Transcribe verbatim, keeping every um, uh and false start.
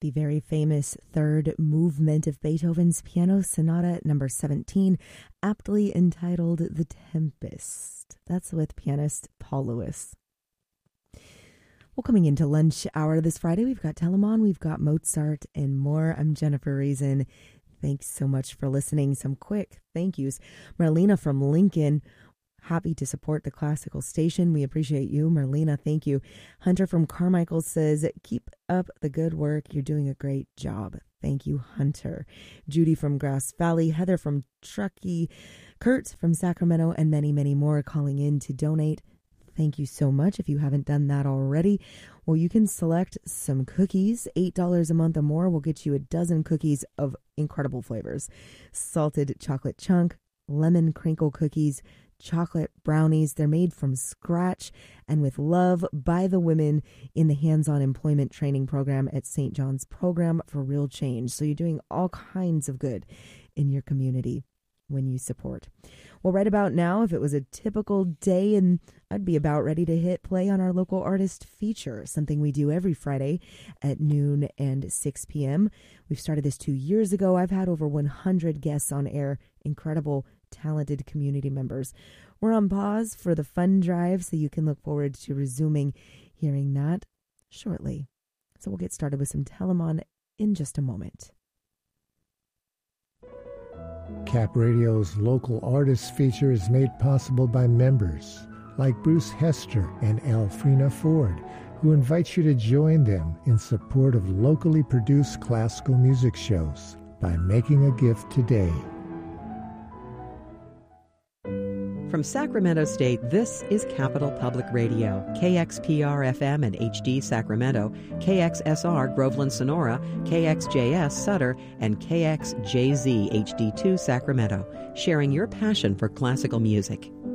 the very famous third movement of Beethoven's Piano Sonata number seventeen, aptly entitled The Tempest. That's with pianist Paul Lewis. Well, coming into lunch hour this Friday, we've got Telemann, we've got Mozart, and more. I'm Jennifer Reason. Thanks so much for listening. Some quick thank yous. Marlena from Lincoln, happy to support the classical station. We appreciate you, Marlena. Thank you. Hunter from Carmichael says, keep up the good work. You're doing a great job. Thank you, Hunter. Judy from Grass Valley, Heather from Truckee, Kurt from Sacramento, and many, many more calling in to donate. Thank you so much. If you haven't done that already, well, you can select some cookies. eight dollars a month or more will get you a dozen cookies of incredible flavors. Salted chocolate chunk, lemon crinkle cookies, chocolate brownies. They're made from scratch and with love by the women in the hands-on employment training program at Saint John's Program for Real Change. So you're doing all kinds of good in your community when you support. Well, right about now, if it was a typical day, and I'd be about ready to hit play on our local artist feature, something we do every Friday at noon and six p.m. We've started this two years ago. I've had over one hundred guests on air, incredible, talented community members. We're on pause for the fun drive, so you can look forward to resuming hearing that shortly. So we'll get started with some Telemann in just a moment. Cap Radio's local artist feature is made possible by members like Bruce Hester and Alfrena Ford, who invite you to join them in support of locally produced classical music shows by making a gift today. From Sacramento State, this is Capital Public Radio, K X P R F M and H D Sacramento, K X S R Groveland Sonora, K X J S Sutter, and K X J Z H D two Sacramento, sharing your passion for classical music.